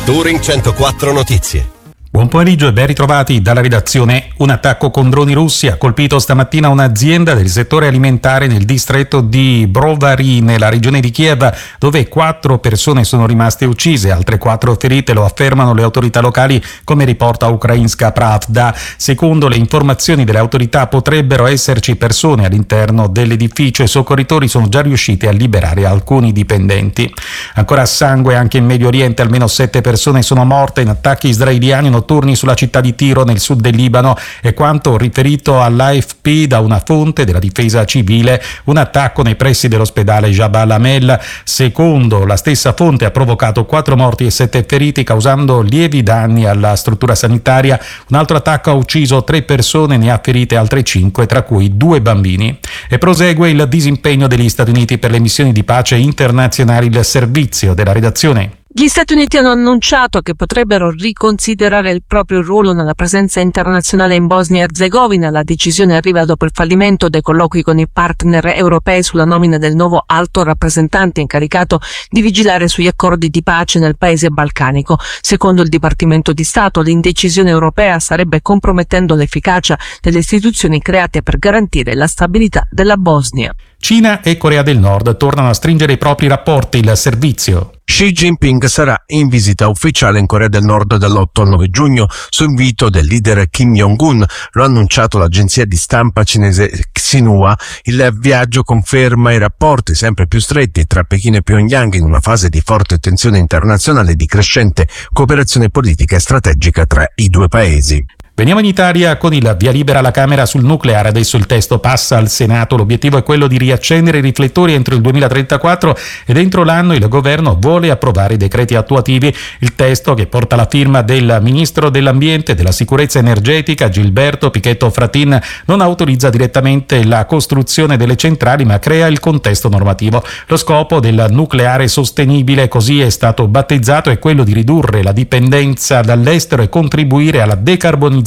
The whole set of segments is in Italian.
Touring 104 Notizie. Buon pomeriggio e ben ritrovati dalla redazione. Un attacco con droni russi ha colpito stamattina un'azienda del settore alimentare nel distretto di Brovary, nella regione di Kiev, dove 4 persone sono rimaste uccise, altre 4 ferite, lo affermano le autorità locali, come riporta Ukrainska Pravda. Secondo le informazioni delle autorità potrebbero esserci persone all'interno dell'edificio e soccorritori sono già riusciti a liberare alcuni dipendenti. Ancora sangue anche in Medio Oriente, almeno 7 persone sono morte in attacchi israeliani notturni sulla città di Tiro nel sud del Libano, è quanto riferito all'AFP da una fonte della difesa civile. Un attacco nei pressi dell'ospedale Jabal Amel, secondo la stessa fonte, ha provocato 4 morti e 7 feriti, causando lievi danni alla struttura sanitaria. Un altro attacco ha ucciso 3 persone, ne ha ferite altre 5, tra cui 2 bambini. E prosegue il disimpegno degli Stati Uniti per le missioni di pace internazionali. Il servizio della redazione. Gli Stati Uniti hanno annunciato che potrebbero riconsiderare il proprio ruolo nella presenza internazionale in Bosnia e Erzegovina. La decisione arriva dopo il fallimento dei colloqui con i partner europei sulla nomina del nuovo alto rappresentante incaricato di vigilare sugli accordi di pace nel paese balcanico. Secondo il Dipartimento di Stato, l'indecisione europea starebbe compromettendo l'efficacia delle istituzioni create per garantire la stabilità della Bosnia. Cina e Corea del Nord tornano a stringere i propri rapporti. Il servizio. Xi Jinping sarà in visita ufficiale in Corea del Nord dall'8 al 9 giugno su invito del leader Kim Jong-un, lo ha annunciato l'agenzia di stampa cinese Xinhua. Il viaggio conferma i rapporti sempre più stretti tra Pechino e Pyongyang in una fase di forte tensione internazionale e di crescente cooperazione politica e strategica tra i due paesi. Veniamo in Italia con il via libera alla Camera sul nucleare. Adesso il testo passa al Senato. L'obiettivo è quello di riaccendere i riflettori entro il 2034 e entro l'anno il governo vuole approvare i decreti attuativi. Il testo, che porta la firma del ministro dell'Ambiente e della Sicurezza Energetica Gilberto Pichetto Fratin, non autorizza direttamente la costruzione delle centrali ma crea il contesto normativo. Lo scopo del nucleare sostenibile, così è stato battezzato, è quello di ridurre la dipendenza dall'estero e contribuire alla decarbonizzazione.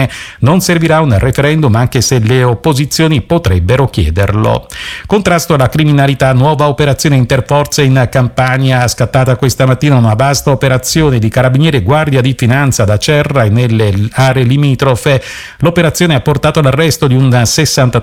Non servirà un referendum, anche se le opposizioni potrebbero chiederlo. Contrasto alla criminalità, nuova operazione interforze in Campania, scattata questa mattina una vasta operazione di carabinieri e guardia di finanza ad Acerra e nelle aree limitrofe. L'operazione ha portato all'arresto di un